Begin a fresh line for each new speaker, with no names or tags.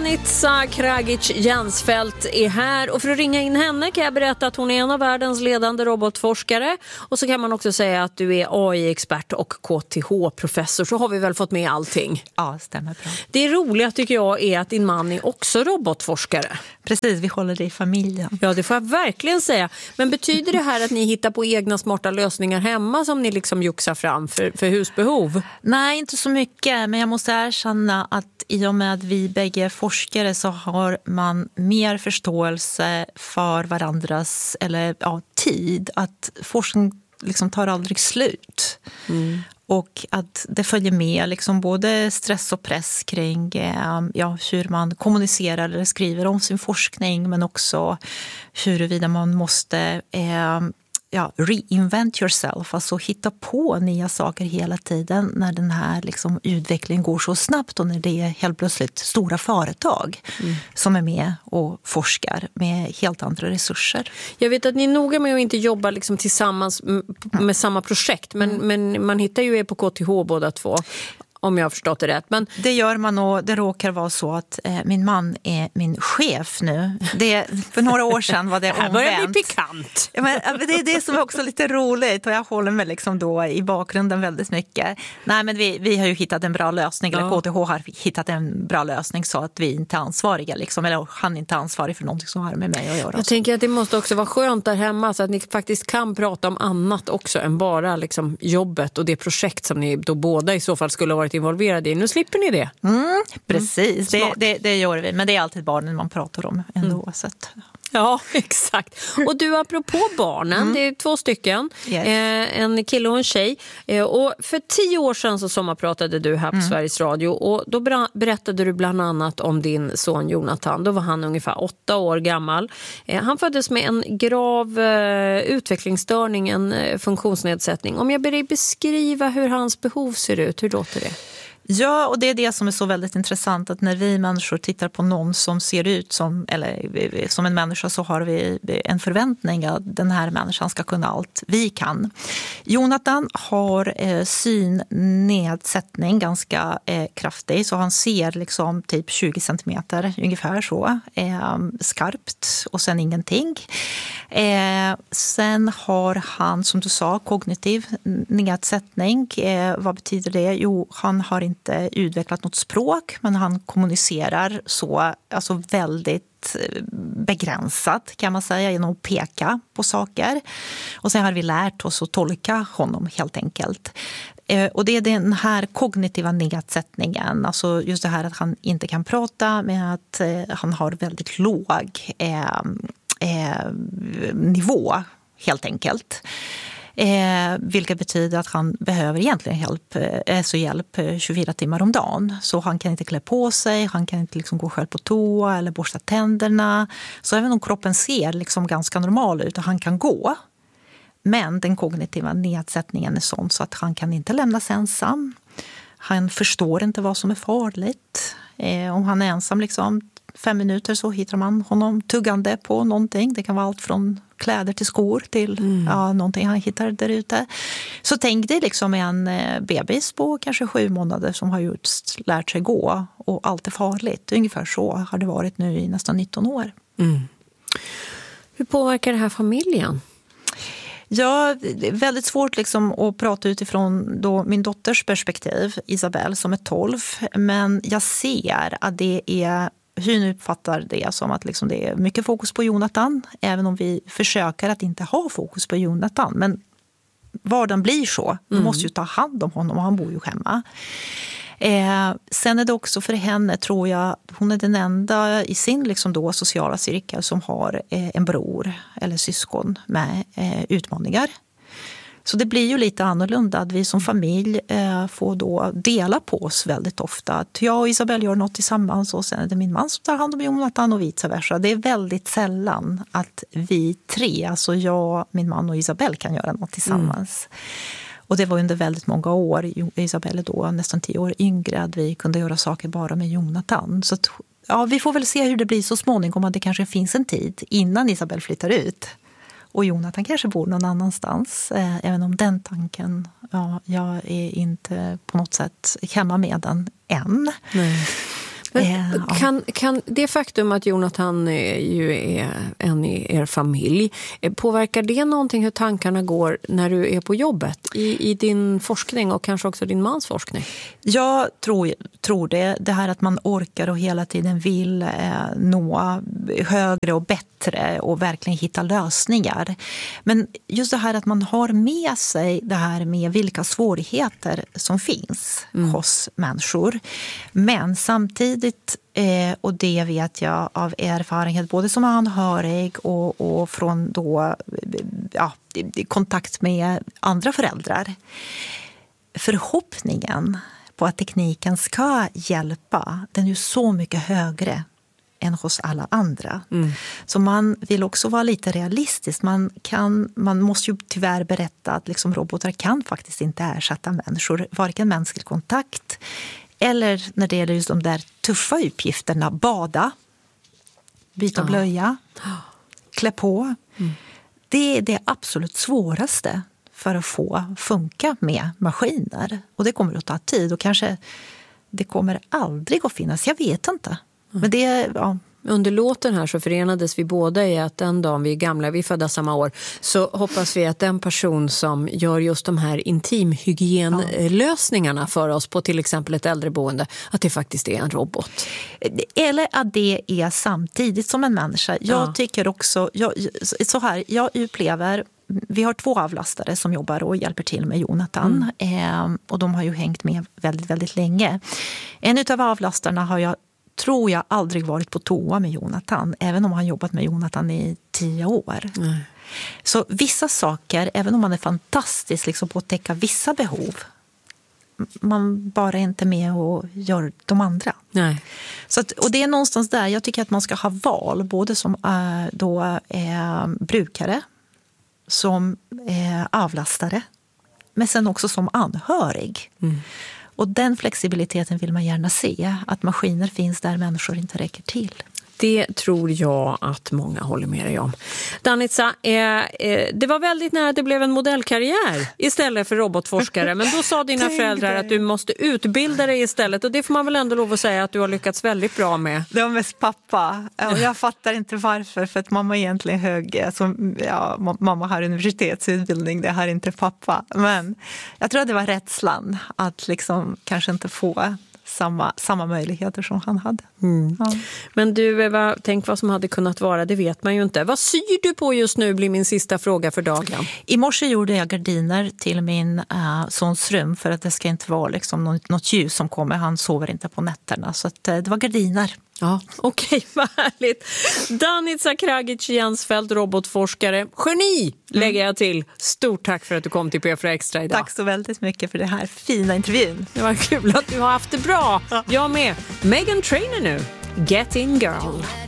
Danica Kragic-Jansfeldt är här, och för att ringa in henne kan jag berätta att hon är en av världens ledande robotforskare, och så kan man också säga att du är AI-expert och KTH-professor, så har vi väl fått med allting.
Ja, stämmer bra.
Det roliga tycker jag är att din man är också robotforskare.
Precis, vi håller det i familjen.
Ja, det får jag verkligen säga. Men betyder det här att ni hittar på egna smarta lösningar hemma som ni liksom juxar fram för husbehov?
Nej, inte så mycket, men jag måste erkänna att i och med att vi bägge är forskare så har man mer förståelse för varandras tid. Att forskning liksom tar aldrig slut. Mm. Och att det följer med liksom både stress och press kring hur man kommunicerar eller skriver om sin forskning, men också huruvida man måste reinvent yourself, alltså hitta på nya saker hela tiden när den här liksom utvecklingen går så snabbt och när det är helt plötsligt stora företag som är med och forskar med helt andra resurser.
Jag vet att ni är noga med att inte jobba liksom tillsammans med samma projekt, men man hittar ju er på KTH båda två. Om jag har förstått det rätt. Men
det gör man, och det råkar vara så att min man är min chef nu. För några år sedan var det omvänt.
Det börjar bli pikant.
Ja, men det är det som är också lite roligt, och jag håller mig liksom då i bakgrunden väldigt mycket. Nej, men vi har ju hittat en bra lösning, eller KTH har hittat en bra lösning så att vi inte är ansvariga liksom, eller han är inte ansvarig för någonting som har med mig att göra.
Jag tänker att det måste också vara skönt där hemma så att ni faktiskt kan prata om annat också än bara liksom jobbet och det projekt som ni då båda i så fall skulle ha varit involverade i. Nu slipper ni det.
Precis, det gör vi. Men det är alltid barnen man pratar om ändå. Så att,
ja, exakt. Och du, apropå barnen, det är 2 stycken.
Yes.
En kille och en tjej. Och för 10 år sedan så sommarpratade du här på Sveriges Radio, och då berättade du bland annat om din son Jonathan. Då var han ungefär 8 år gammal. Han föddes med en grav utvecklingsstörning, en funktionsnedsättning. Om jag ber dig beskriva hur hans behov ser ut, hur låter det?
Ja, och det är det som är så väldigt intressant, att när vi människor tittar på någon som ser ut som en människa, så har vi en förväntning att den här människan ska kunna allt vi kan. Jonathan har synnedsättning ganska kraftig, så han ser liksom typ 20 centimeter ungefär så skarpt, och sen ingenting. Sen har han, som du sa, kognitiv nedsättning. Vad betyder det? Jo, han har inte utvecklat något språk, men han kommunicerar så, alltså väldigt begränsat kan man säga, genom att peka på saker. Och sen har vi lärt oss att tolka honom helt enkelt. Och det är den här kognitiva nedsättningen, alltså just det här att han inte kan prata, med att han har väldigt låg nivå helt enkelt. Vilket betyder att han behöver egentligen hjälp 24 timmar om dagen. Så han kan inte klä på sig, han kan inte liksom gå själv på toa eller borsta tänderna. Så även om kroppen ser liksom ganska normal ut och han kan gå, men den kognitiva nedsättningen är sån så att han kan inte lämnas ensam. Han förstår inte vad som är farligt. Om han är ensam liksom 5 minuter så hittar man honom tuggande på någonting. Det kan vara allt från kläder till skor till någonting han hittar där ute. Så tänk dig liksom en bebis på kanske 7 månader som har lärt sig gå, och allt är farligt. Ungefär så har det varit nu i nästan 19 år.
Hur påverkar det här familjen?
Ja, det är väldigt svårt liksom att prata utifrån då min dotters perspektiv, Isabelle, som är 12. Men jag ser att det är, hur nu uppfattar det som att liksom det är mycket fokus på Jonathan, även om vi försöker att inte ha fokus på Jonathan. Men vardagen blir så. Du måste ju ta hand om honom, och han bor ju hemma. Sen är det också för henne, tror jag, hon är den enda i sin liksom då sociala cirkel som har en bror eller syskon med utmaningar. Så det blir ju lite annorlunda att vi som familj får då dela på oss väldigt ofta. Att jag och Isabelle gör något tillsammans, och sen är det min man som tar hand om Jonathan och vice versa. Det är väldigt sällan att vi 3, alltså jag, min man och Isabelle, kan göra något tillsammans. Och det var under väldigt många år, Isabelle då nästan 10 år yngre, att vi kunde göra saker bara med Jonathan. Så att, ja, vi får väl se hur det blir så småningom, att det kanske finns en tid innan Isabelle flyttar ut. Och Jonathan kanske bor någon annanstans, även om den tanken, ja, jag är inte på något sätt hemma med den än.
Nej. Kan det faktum att Jonathan ju är en i er familj, påverkar det någonting hur tankarna går när du är på jobbet i din forskning och kanske också din mans forskning?
Jag tror det här att man orkar och hela tiden vill nå högre och bättre och verkligen hitta lösningar. Men just det här att man har med sig det här med vilka svårigheter som finns hos människor. Men samtidigt, och det vet jag av erfarenhet både som anhörig och från då, kontakt med andra föräldrar. Förhoppningen på att tekniken ska hjälpa, den är ju så mycket högre än hos alla andra. Så man vill också vara lite realistisk. Man måste ju tyvärr berätta att liksom robotar kan faktiskt inte ersätta människor. Varken mänsklig kontakt eller när det gäller just de där tuffa uppgifterna. Bada, byta blöja, klä på. Det är det absolut svåraste för att få funka med maskiner. Och det kommer att ta tid och kanske det kommer aldrig att finnas. Jag vet inte. Men det,
Under låten här så förenades vi båda i att den dagen vi är gamla, vi är födda samma år, så hoppas vi att den person som gör just de här intimhygienlösningarna för oss på till exempel ett äldreboende, att det faktiskt är en robot.
Eller att det är samtidigt som en människa. Jag tycker också, jag upplever, vi har 2 avlastare som jobbar och hjälper till med Jonathan. Och de har ju hängt med väldigt, väldigt länge. En av avlastarna tror jag aldrig varit på toa med Jonathan, även om han jobbat med Jonathan i 10 år. Så vissa saker, även om man är fantastisk liksom på att täcka vissa behov, man bara är inte med och gör de andra.
Nej.
Så och det är någonstans där jag tycker att man ska ha val, både som brukare, som avlastare, men sen också som anhörig. Och den flexibiliteten vill man gärna se, att maskiner finns där människor inte räcker till.
Det tror jag att många håller med dig om. Danica, det var väldigt nära att det blev en modellkarriär istället för robotforskare. Men då sa dina föräldrar att du måste utbilda dig istället. Och det får man väl ändå lov att säga att du har lyckats väldigt bra med.
Det var mest pappa. Jag fattar inte varför. För att mamma är egentligen hög. Alltså, mamma har universitetsutbildning. Det har inte pappa. Men jag tror att det var rädslan att liksom kanske inte få samma möjligheter som han hade. Ja.
Men du, tänk vad som hade kunnat vara, det vet man ju inte. Vad syr du på just nu, blir min sista fråga för dagen.
I morse gjorde jag gardiner till min sons rum för att det ska inte vara liksom något ljus som kommer. Han sover inte på nätterna, så att, det var gardiner.
Ja, okej, vad härligt. Danica Kragic-Jensfeldt, robotforskare. Geni, lägger jag till. Stort tack för att du kom till P4 Extra idag.
Tack så väldigt mycket för det här fina intervjun.
Det var kul att du har haft det bra. Jag med. Meghan Trainor nu. Get in, girl.